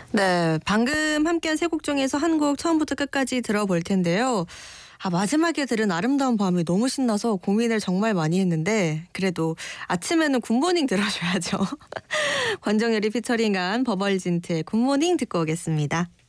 네, 방금 함께한 세 곡 중에서 한 곡 처음부터 끝까지 들어볼 텐데요. 마지막에 들은 아름다운 밤이 너무 신나서 고민을 정말 많이 했는데 그래도 아침에는 굿모닝 들어줘야죠. 권정열이 피처링한 버벌진트의 굿모닝 듣고 오겠습니다.